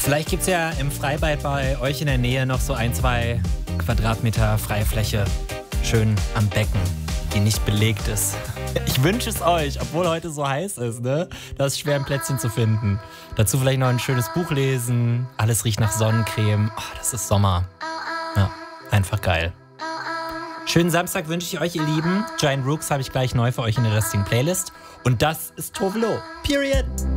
Vielleicht gibt es ja im Freibad bei euch in der Nähe noch so 1-2 Quadratmeter freie Fläche. Schön am Becken, die nicht belegt ist. Ich wünsche es euch, obwohl heute so heiß ist, ne? Das ist schwer, ein Plätzchen zu finden. Dazu vielleicht noch ein schönes Buch lesen. Alles riecht nach Sonnencreme. Oh, das ist Sommer. Ja, einfach geil. Schönen Samstag wünsche ich euch, ihr Lieben. Giant Rooks habe ich gleich neu für euch in der restlichen Playlist. Und das ist Tove Lo. Period.